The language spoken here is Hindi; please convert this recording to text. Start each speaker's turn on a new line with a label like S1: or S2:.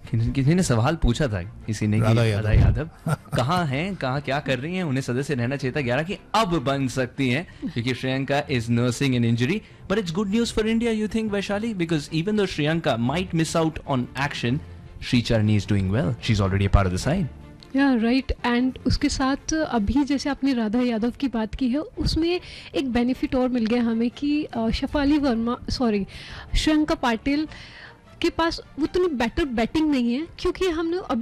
S1: किसी ने सवाल पूछा था, किसी ने,
S2: राधा
S1: राधा यादव कहाँ हैं, कहाँ क्या कर रही हैं, उन्हें सदस्य रहना चाहिए था 11 की, अब बन सकती हैं क्योंकि Shreyanka is nursing an injury. But it's good news for India, you think Vaishali? Because even though Shreyanka might miss out on action, Shricharani is doing well, she is already a part of the side.
S3: या राइट. एंड उसके साथ अभी जैसे आपने राधा यादव की बात की है, उसमें एक बेनिफिट और मिल गया हमें कि श्रेयंका पाटिल के पास उतनी बेटर बैटिंग नहीं है, क्योंकि हमने